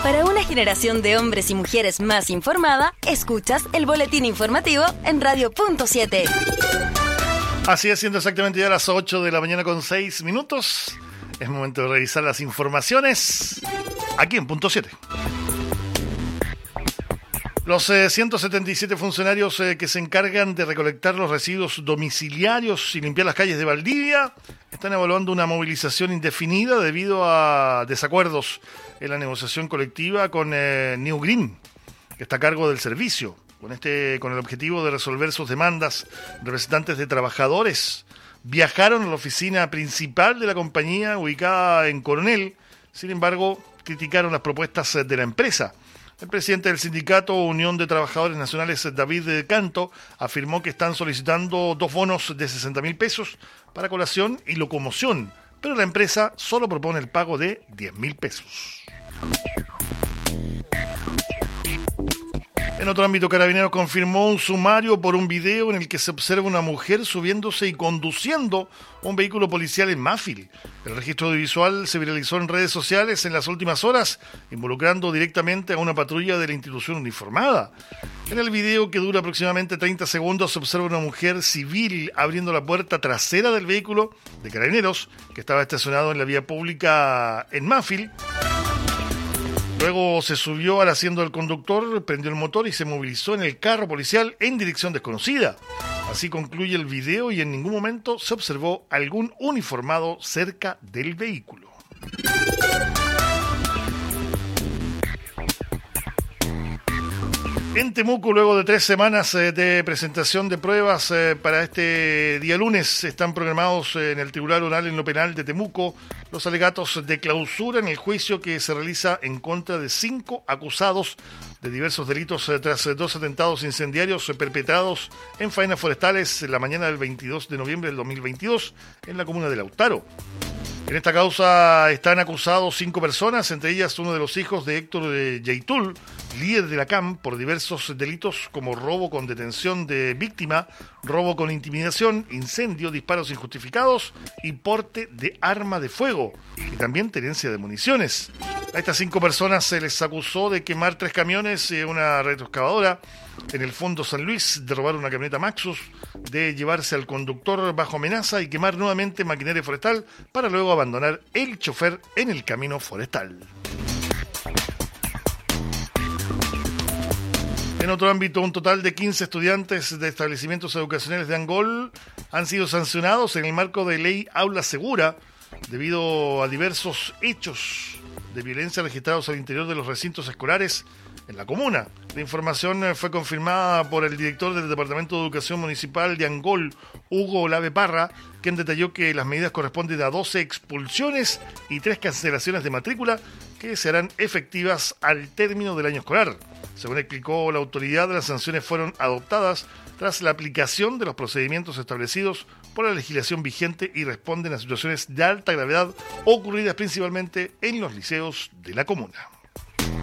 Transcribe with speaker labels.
Speaker 1: Para una generación de hombres y mujeres más informada, escuchas el boletín informativo en Radio.7.
Speaker 2: Así es, siendo exactamente ya las 8 de la mañana con 6 minutos. Es momento de revisar las informaciones aquí en Punto 7. Los 177 funcionarios que se encargan de recolectar los residuos domiciliarios y limpiar las calles de Valdivia están evaluando una movilización indefinida debido a desacuerdos en la negociación colectiva con New Green, que está a cargo del servicio. Con el objetivo de resolver sus demandas, representantes de trabajadores viajaron a la oficina principal de la compañía ubicada en Coronel. Sin embargo, criticaron las propuestas de la empresa. El presidente del sindicato Unión de Trabajadores Nacionales, David Canto, afirmó que están solicitando 2 bonos de 60.000 pesos para colación y locomoción, pero la empresa solo propone el pago de 10.000 pesos. En otro ámbito, Carabineros confirmó un sumario por un video en el que se observa una mujer subiéndose y conduciendo un vehículo policial en Mafil. El registro audiovisual se viralizó en redes sociales en las últimas horas, involucrando directamente a una patrulla de la institución uniformada. En el video, que dura aproximadamente 30 segundos, se observa una mujer civil abriendo la puerta trasera del vehículo de Carabineros, que estaba estacionado en la vía pública en Mafil. Luego se subió al asiento del conductor, prendió el motor y se movilizó en el carro policial en dirección desconocida. Así concluye el video y en ningún momento se observó algún uniformado cerca del vehículo. En Temuco, luego de 3 semanas de presentación de pruebas para este día lunes, están programados en el Tribunal Oral en lo Penal de Temuco los alegatos de clausura en el juicio que se realiza en contra de 5 acusados de diversos delitos tras 2 atentados incendiarios perpetrados en faenas forestales en la mañana del 22 de noviembre del 2022 en la comuna de Lautaro. En esta causa están acusados 5 personas, entre ellas uno de los hijos de Héctor Yaitul, líder de la CAM, por diversos delitos como robo con detención de víctima, robo con intimidación, incendio, disparos injustificados y porte de arma de fuego, y también tenencia de municiones. A estas 5 personas se les acusó de quemar 3 camiones y una retroexcavadora en el fondo San Luis, de robar una camioneta Maxus, de llevarse al conductor bajo amenaza y quemar nuevamente maquinaria forestal para luego abandonar el chofer en el camino forestal. En otro ámbito, un total de 15 estudiantes de establecimientos educacionales de Angol han sido sancionados en el marco de Ley Aula Segura debido a diversos hechos de violencia registrados al interior de los recintos escolares en la comuna. La información fue confirmada por el director del Departamento de Educación Municipal de Angol, Hugo Olave Parra, quien detalló que las medidas corresponden a 12 expulsiones y 3 cancelaciones de matrícula que serán efectivas al término del año escolar. Según explicó la autoridad, las sanciones fueron adoptadas tras la aplicación de los procedimientos establecidos por la legislación vigente y responden a situaciones de alta gravedad ocurridas principalmente en los liceos de la comuna.